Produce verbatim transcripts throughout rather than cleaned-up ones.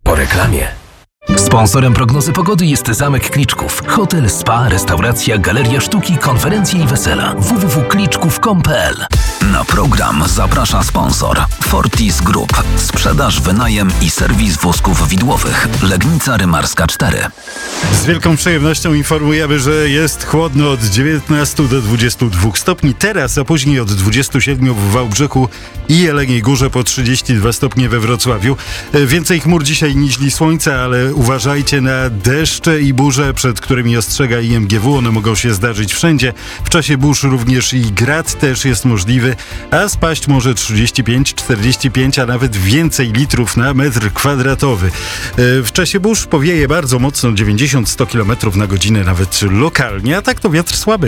Po reklamie. Sponsorem prognozy pogody jest Zamek Kliczków. Hotel, spa, restauracja, galeria sztuki, konferencje i wesela. w w w kropka kliczków kropka com kropka p l. Na program zaprasza sponsor Fortis Group. Sprzedaż, wynajem i serwis wózków widłowych. Legnica Rymarska cztery. Z wielką przyjemnością informujemy, że jest chłodno od dziewiętnastu do dwudziestu dwóch stopni. Teraz, a później od dwudziestu siedmiu w Wałbrzychu i Jeleniej Górze, po trzydzieści dwa stopnie we Wrocławiu. Więcej chmur dzisiaj niźli słońca, ale uważajcie na deszcze i burze, przed którymi ostrzega I M G W. One mogą się zdarzyć wszędzie. W czasie burz również i grad też jest możliwy, a spaść może trzydzieści pięć, czterdzieści pięć, a nawet więcej litrów na metr kwadratowy. W czasie burz powieje bardzo mocno, dziewięćdziesiąt do stu kilometrów na godzinę, nawet lokalnie, a tak to wiatr słaby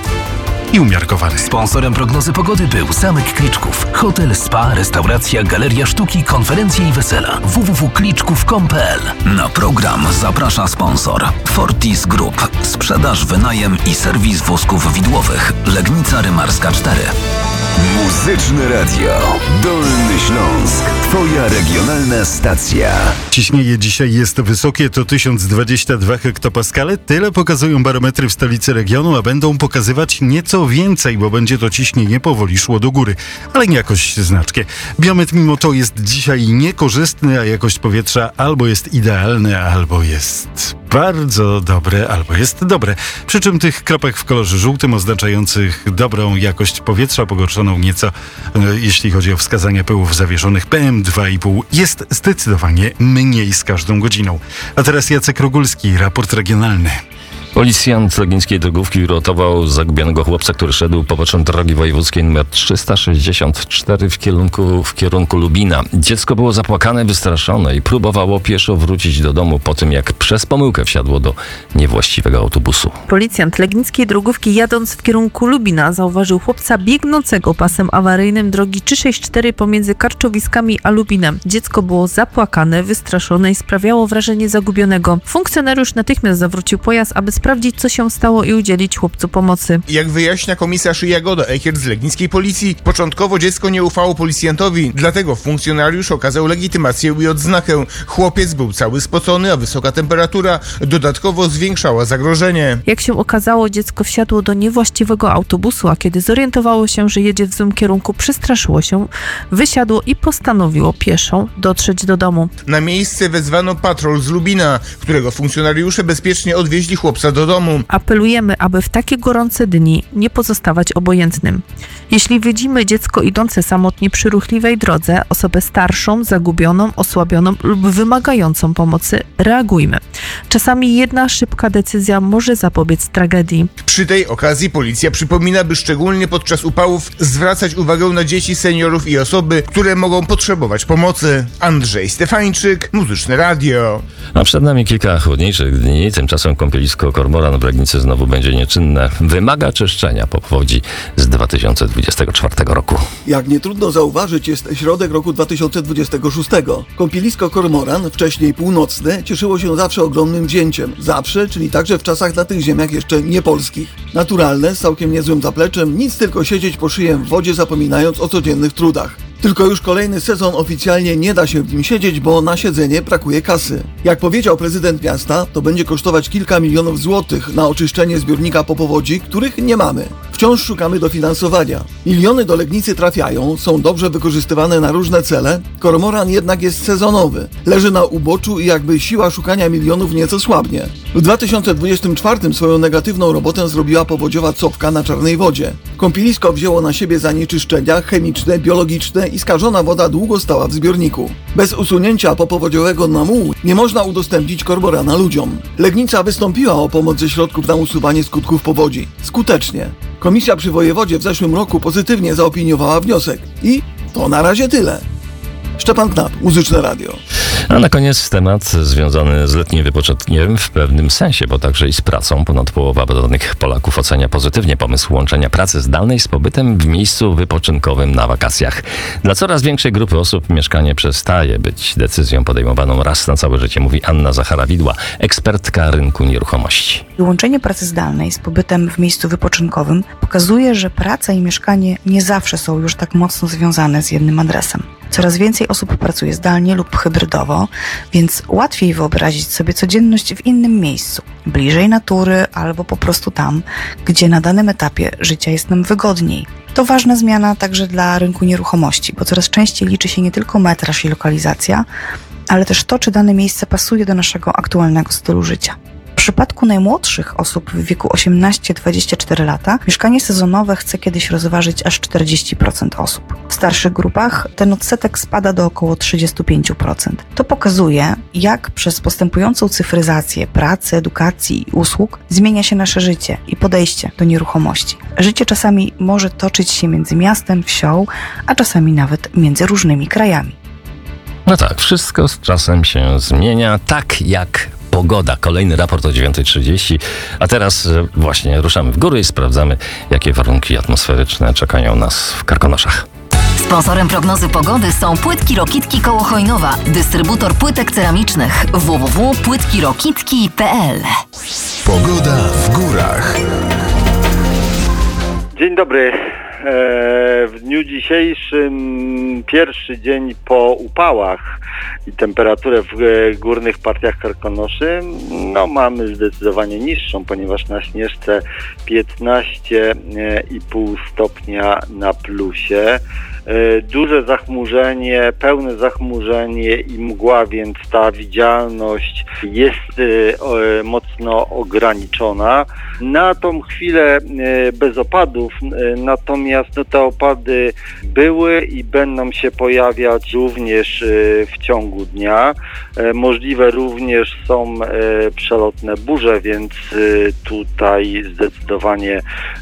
i umiarkowany. Sponsorem prognozy pogody był Zamek Kliczków. Hotel, spa, restauracja, galeria sztuki, konferencje i wesela. w w w kropka kliczków kropka com kropka p l. Na program zaprasza sponsor Fortis Group. Sprzedaż, wynajem i serwis wózków widłowych. Legnica Rymarska cztery. Muzyczne Radio Dolny Śląsk. Twoja regionalna stacja. Ciśnienie dzisiaj jest wysokie, to tysiąc dwadzieścia dwa hektopaskale. Tyle pokazują barometry w stolicy regionu, a będą pokazywać nieco więcej, bo będzie to ciśnienie powoli szło do góry, ale nie jakoś znacznie. Biometr mimo to jest dzisiaj niekorzystny, a jakość powietrza albo jest idealna, albo jest bardzo dobre, albo jest dobre. Przy czym tych kropek w kolorze żółtym oznaczających dobrą jakość powietrza, pogorszoną nieco, jeśli chodzi o wskazania pyłów zawieszonych P M dwa i pół, jest zdecydowanie mniej z każdą godziną. A teraz Jacek Rogulski, raport regionalny. Policjant legnickiej drogówki uratował zagubionego chłopca, który szedł poboczem drogi wojewódzkiej nr trzysta sześćdziesiąt cztery w kierunku, w kierunku Lubina. Dziecko było zapłakane, wystraszone i próbowało pieszo wrócić do domu po tym, jak przez pomyłkę wsiadło do niewłaściwego autobusu. Policjant legnickiej drogówki, jadąc w kierunku Lubina, zauważył chłopca biegnącego pasem awaryjnym drogi trzysta sześćdziesiąt cztery pomiędzy Karczowiskami a Lubinem. Dziecko było zapłakane, wystraszone i sprawiało wrażenie zagubionego. Funkcjonariusz natychmiast zawrócił pojazd, aby sprawdzić, co się stało i udzielić chłopcu pomocy. Jak wyjaśnia komisarz Jagoda Ekiert z legnickiej policji, początkowo dziecko nie ufało policjantowi, dlatego funkcjonariusz okazał legitymację i odznakę. Chłopiec był cały spocony, a wysoka temperatura dodatkowo zwiększała zagrożenie. Jak się okazało, dziecko wsiadło do niewłaściwego autobusu, a kiedy zorientowało się, że jedzie w złym kierunku, przestraszyło się, wysiadło i postanowiło pieszo dotrzeć do domu. Na miejsce wezwano patrol z Lubina, którego funkcjonariusze bezpiecznie odwieźli chłopca do domu. Apelujemy, aby w takie gorące dni nie pozostawać obojętnym. Jeśli widzimy dziecko idące samotnie przy ruchliwej drodze, osobę starszą, zagubioną, osłabioną lub wymagającą pomocy, reagujmy. Czasami jedna szybka decyzja może zapobiec tragedii. Przy tej okazji policja przypomina, by szczególnie podczas upałów zwracać uwagę na dzieci, seniorów i osoby, które mogą potrzebować pomocy. Andrzej Stefańczyk, Muzyczne Radio. A przed nami kilka chłodniejszych dni, tymczasem kąpielisko Kormoran w Legnicy znowu będzie nieczynne. Wymaga czyszczenia po powodzi z dwa tysiące dwudziestego czwartego roku. Jak nie trudno zauważyć, jest środek roku dwa tysiące dwudziestego szóstego. Kąpielisko Kormoran, wcześniej północne, cieszyło się zawsze ogromnym wzięciem. Zawsze, czyli także w czasach na tych ziemiach jeszcze niepolskich. Naturalne, z całkiem niezłym zapleczem, nic tylko siedzieć po szyję w wodzie, zapominając o codziennych trudach. Tylko już kolejny sezon oficjalnie nie da się w nim siedzieć, bo na siedzenie brakuje kasy. Jak powiedział prezydent miasta, to będzie kosztować kilka milionów złotych na oczyszczenie zbiornika po powodzi, których nie mamy. Wciąż szukamy dofinansowania. Miliony do Legnicy trafiają, są dobrze wykorzystywane na różne cele. Kormoran jednak jest sezonowy. Leży na uboczu i jakby siła szukania milionów nieco słabnie. W dwa tysiące dwudziestym czwartym swoją negatywną robotę zrobiła powodziowa copka na Czarnej Wodzie. Kąpielisko wzięło na siebie zanieczyszczenia chemiczne, biologiczne i skażona woda długo stała w zbiorniku. Bez usunięcia popowodziowego namułu nie można udostępnić Kormorana ludziom. Legnica wystąpiła o pomoc ze środków na usuwanie skutków powodzi. Skutecznie. Komisja przy wojewodzie w zeszłym roku pozytywnie zaopiniowała wniosek. I to na razie tyle. Szczepan Knap, Muzyczne Radio. A na koniec temat związany z letnim wypoczynkiem w pewnym sensie, bo także i z pracą. Ponad połowa badanych Polaków ocenia pozytywnie pomysł łączenia pracy zdalnej z pobytem w miejscu wypoczynkowym na wakacjach. Dla coraz większej grupy osób mieszkanie przestaje być decyzją podejmowaną raz na całe życie, mówi Anna Zachara-Widła, ekspertka rynku nieruchomości. Łączenie pracy zdalnej z pobytem w miejscu wypoczynkowym pokazuje, że praca i mieszkanie nie zawsze są już tak mocno związane z jednym adresem. Coraz więcej osób pracuje zdalnie lub hybrydowo, więc łatwiej wyobrazić sobie codzienność w innym miejscu, bliżej natury albo po prostu tam, gdzie na danym etapie życia jest nam wygodniej. To ważna zmiana także dla rynku nieruchomości, bo coraz częściej liczy się nie tylko metraż i lokalizacja, ale też to, czy dane miejsce pasuje do naszego aktualnego stylu życia. W przypadku najmłodszych osób w wieku osiemnaście do dwudziestu czterech lata mieszkanie sezonowe chce kiedyś rozważyć aż czterdzieści procent osób. W starszych grupach ten odsetek spada do około trzydzieści pięć procent. To pokazuje, jak przez postępującą cyfryzację pracy, edukacji i usług zmienia się nasze życie i podejście do nieruchomości. Życie czasami może toczyć się między miastem, wsią, a czasami nawet między różnymi krajami. No tak, wszystko z czasem się zmienia, tak jak pogoda. Kolejny raport o dziewiąta trzydzieści, a teraz właśnie ruszamy w góry i sprawdzamy, jakie warunki atmosferyczne czekają nas w Karkonoszach. Sponsorem prognozy pogody są Płytki Rokitki koło Chojnowa, dystrybutor płytek ceramicznych w w w kropka płytki rokitki kropka p l. Pogoda w górach. Dzień dobry. W dniu dzisiejszym pierwszy dzień po upałach i temperaturę w górnych partiach Karkonoszy no mamy zdecydowanie niższą, ponieważ na Śnieżce piętnaście i pół stopnia na plusie. Duże zachmurzenie, pełne zachmurzenie i mgła, więc ta widzialność jest mocno ograniczona. Na tą chwilę bez opadów, natomiast no, te opady były i będą się pojawiać również w ciągu dnia. Możliwe również są przelotne burze, więc tutaj zdecydowanie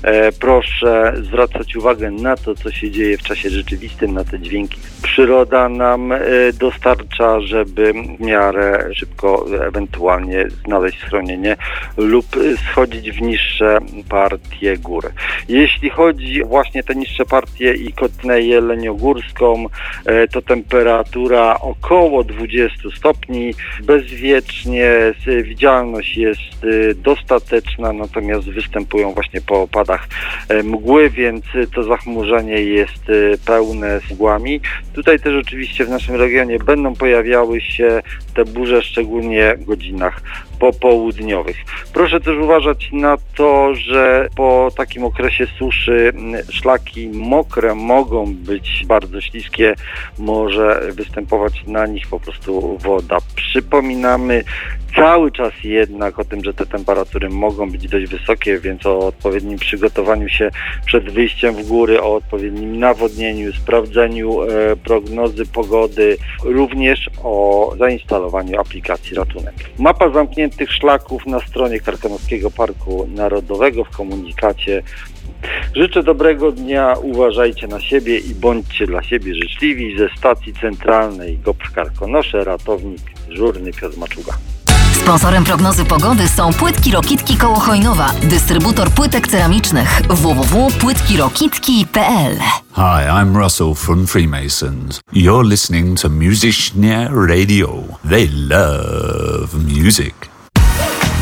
proszę zwracać uwagę na to, co się dzieje w czasie rzeczywistym, na te dźwięki. Przyroda nam dostarcza, żeby w miarę szybko ewentualnie znaleźć schronienie lub schodzić w niższe partie gór. Jeśli chodzi właśnie te niższe partie i Kotnę Jeleniogórską, to temperatura około dwudziestu stopni, bezwiecznie, widzialność jest dostateczna, natomiast występują właśnie po opadach mgły, więc to zachmurzenie jest pełne z mgłami. Tutaj też oczywiście w naszym regionie będą pojawiały się te burze, szczególnie w godzinach popołudniowych. Proszę też uważać na to, że po takim okresie suszy szlaki mokre mogą być bardzo śliskie, może występować na nich po prostu woda. Przypominamy cały czas jednak o tym, że te temperatury mogą być dość wysokie, więc o odpowiednim przygotowaniu się przed wyjściem w góry, o odpowiednim nawodnieniu, sprawdzeniu e, prognozy pogody, również o zainstalowaniu aplikacji Ratunek. Mapa zamkniętych szlaków na stronie Karkonoskiego Parku Narodowego w komunikacie. Życzę dobrego dnia, uważajcie na siebie i bądźcie dla siebie życzliwi. Ze stacji centralnej G O P Karkonosze, ratownik dyżurny Piotr Maczuga. Sponsorem prognozy pogody są Płytki Rokitki koło Chojnowa, dystrybutor płytek ceramicznych w w w kropka płytki rokitki kropka p l. Hi, I'm Russell from Freemasons. You're listening to Musicne Radio. They love music.